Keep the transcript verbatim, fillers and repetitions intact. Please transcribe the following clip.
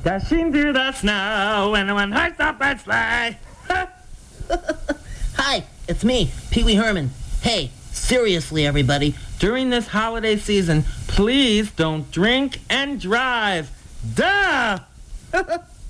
Dashing through the snow and one horse open sleigh. Hi, it's me, Pee Wee Herman. Hey, seriously, everybody. During this holiday season, please don't drink and drive. Duh!